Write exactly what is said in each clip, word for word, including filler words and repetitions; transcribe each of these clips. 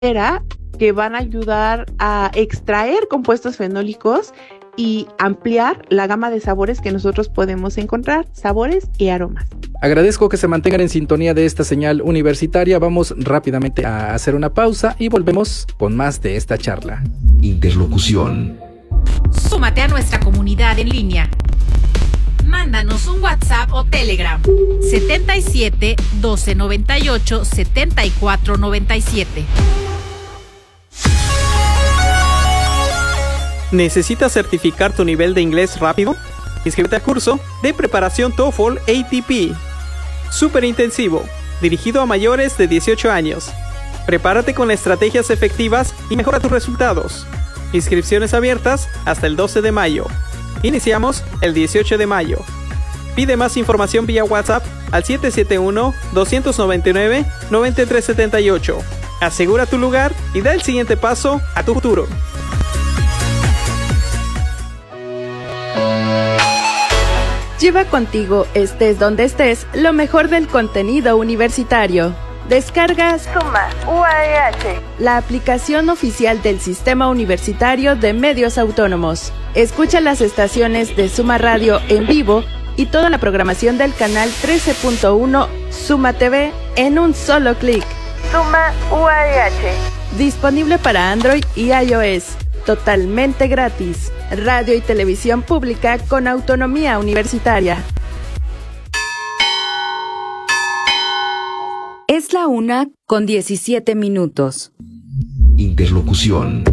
que van a ayudar a extraer compuestos fenólicos y ampliar la gama de sabores que nosotros podemos encontrar, sabores y aromas. Agradezco que se mantengan en sintonía de esta señal universitaria. Vamos rápidamente a hacer una pausa y volvemos con más de esta charla. Interlocución. Súmate a nuestra comunidad en línea. Mándanos un WhatsApp o Telegram setenta y siete, doce noventa y ocho, setenta y cuatro noventa y siete. ¿Necesitas certificar tu nivel de inglés rápido? Inscríbete al curso de preparación TOEFL A T P. Súper intensivo, dirigido a mayores de dieciocho años. Prepárate con estrategias efectivas y mejora tus resultados. Inscripciones abiertas hasta el doce de mayo. Iniciamos el dieciocho de mayo. Pide más información vía WhatsApp al siete siete uno, dos nueve nueve, nueve tres siete ocho. Asegura tu lugar y da el siguiente paso a tu futuro. Lleva contigo, estés donde estés, lo mejor del contenido universitario. Descargas Suma U A E H, la aplicación oficial del Sistema Universitario de Medios Autónomos. Escucha las estaciones de Suma Radio en vivo y toda la programación del canal trece punto uno Suma T V en un solo clic. Suma U A E H. Disponible para Android y iOS. Totalmente gratis. Radio y televisión pública con autonomía universitaria. Es la una con diecisiete minutos. Interlocución.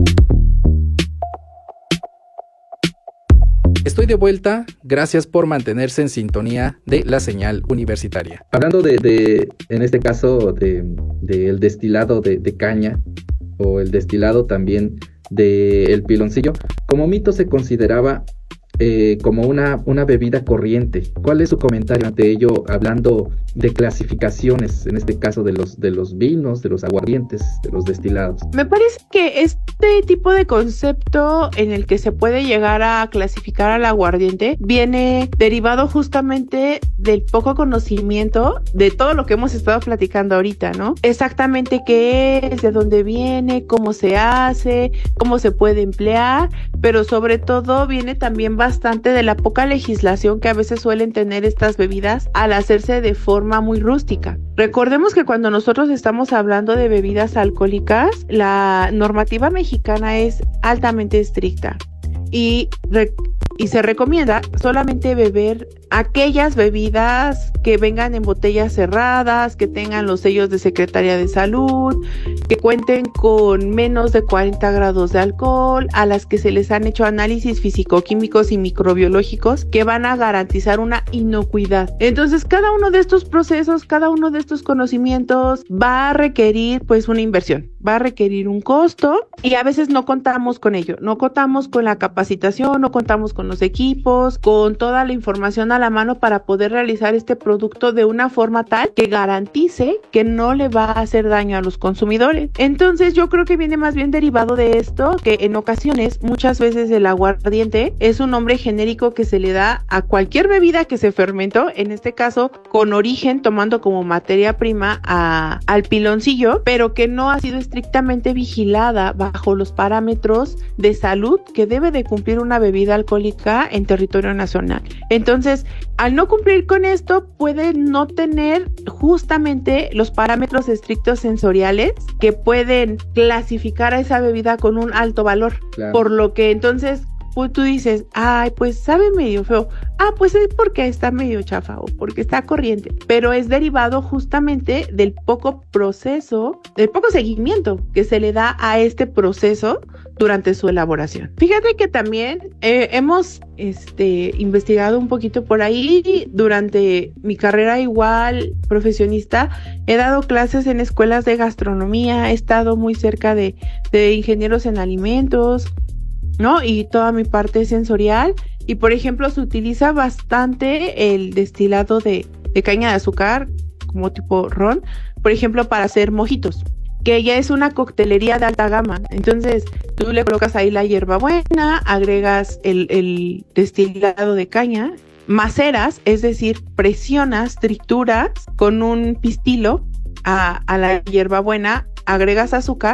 Estoy de vuelta, gracias por mantenerse en sintonía de la señal universitaria. Hablando de, de en este caso, de, de el destilado de, de caña, o el destilado también del piloncillo, como mito se consideraba eh, como una, una bebida corriente. ¿Cuál es su comentario ante ello, hablando de clasificaciones, en este caso de los, de los vinos, de los aguardientes, de los destilados? Me parece que este tipo de concepto en el que se puede llegar a clasificar al aguardiente viene derivado justamente del poco conocimiento de todo lo que hemos estado platicando ahorita, ¿no? Exactamente qué es, de dónde viene, cómo se hace, cómo se puede emplear, pero sobre todo viene también bastante de la poca legislación que a veces suelen tener estas bebidas al hacerse de forma muy rústica. Recordemos que cuando nosotros estamos hablando de bebidas alcohólicas, la normativa mexicana es altamente estricta y, re- y se recomienda solamente beber aquellas bebidas que vengan en botellas cerradas, que tengan los sellos de Secretaría de Salud, que cuenten con menos de cuarenta grados de alcohol, a las que se les han hecho análisis físico-químicos y microbiológicos que van a garantizar una inocuidad. Entonces, cada uno de estos procesos, cada uno de estos conocimientos va a requerir pues una inversión, va a requerir un costo y a veces no contamos con ello, no contamos con la capacitación, no contamos con los equipos, con toda la información a la mano para poder realizar este producto de una forma tal que garantice que no le va a hacer daño a los consumidores. Entonces yo creo que viene más bien derivado de esto, que en ocasiones, muchas veces el aguardiente es un nombre genérico que se le da a cualquier bebida que se fermentó, en este caso con origen tomando como materia prima a, al piloncillo, pero que no ha sido estrictamente vigilada bajo los parámetros de salud que debe de cumplir una bebida alcohólica en territorio nacional. Entonces, al no cumplir con esto, puede no tener justamente los parámetros estrictos sensoriales que pueden clasificar a esa bebida con un alto valor. Claro. Por lo que entonces pues tú dices, ay, pues sabe medio feo. Ah, pues es porque está medio chafa o porque está corriente. Pero es derivado justamente del poco proceso, del poco seguimiento que se le da a este proceso durante su elaboración. Fíjate que también eh, hemos este, investigado un poquito por ahí. Durante mi carrera igual profesionista, he dado clases en escuelas de gastronomía, he estado muy cerca de, de ingenieros en alimentos, ¿no? Y toda mi parte sensorial. Y por ejemplo, se utiliza bastante el destilado de, de caña de azúcar, como tipo ron, por ejemplo, para hacer mojitos, que ya es una coctelería de alta gama. Entonces, tú le colocas ahí la hierbabuena, agregas el, el destilado de caña, maceras, es decir, presionas, trituras con un pistilo a, a la hierbabuena agregas azúcar